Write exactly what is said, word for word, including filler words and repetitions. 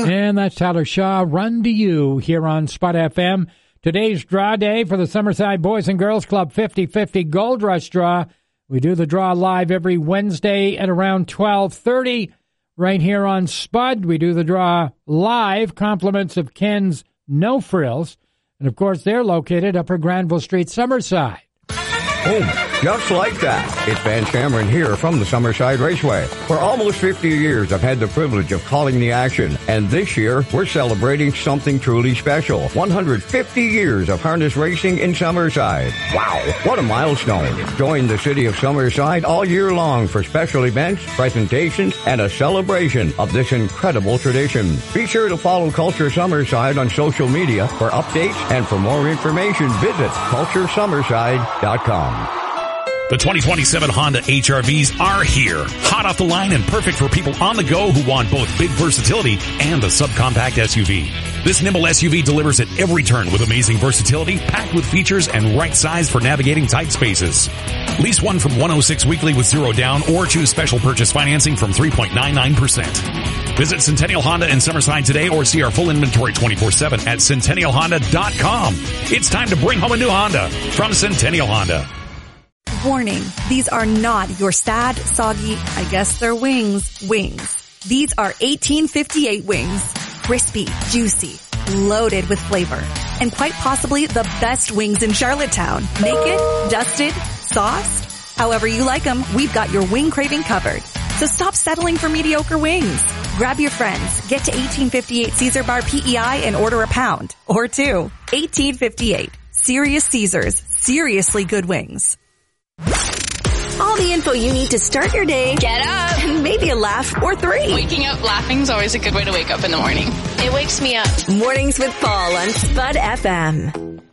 And that's Tyler Shaw, Run to You, here on Spot F M. Today's draw day for the Summerside Boys and Girls Club fifty fifty Gold Rush Draw. We do the draw live every Wednesday at around twelve thirty right here on Spud. We do the draw live, compliments of Ken's No Frills. And, of course, they're located Upper Granville Street, Summerside. Oh, just like that. It's Van Cameron here from the Summerside Raceway. For almost fifty years, I've had the privilege of calling the action. And this year, we're celebrating something truly special. one hundred fifty years of harness racing in Summerside. Wow, what a milestone. Join the city of Summerside all year long for special events, presentations, and a celebration of this incredible tradition. Be sure to follow Culture Summerside on social media for updates, and for more information, visit culture summerside dot com. The twenty twenty-seven Honda H R Vs are here. Hot off the line and perfect for people on the go who want both big versatility and the subcompact S U V. This nimble S U V delivers at every turn with amazing versatility, packed with features and right size for navigating tight spaces. Lease one from one oh six weekly with zero down, or choose special purchase financing from three point nine nine percent. Visit Centennial Honda in Summerside today, or see our full inventory twenty-four seven at centennial honda dot com. It's time to bring home a new Honda from Centennial Honda. Warning, these are not your sad, soggy, I guess they're wings, wings. These are eighteen fifty-eight wings. Crispy, juicy, loaded with flavor, and quite possibly the best wings in Charlottetown. Naked, dusted, sauced, however you like them, we've got your wing craving covered. So stop settling for mediocre wings. Grab your friends, get to eighteen fifty-eight Caesar Bar P E I and order a pound or two. eighteen fifty-eight. Serious Caesars. Seriously good wings. All the info you need to start your day. Get up. And maybe a laugh or three. Waking up laughing is always a good way to wake up in the morning. It wakes me up. Mornings with Paul on Spud F M.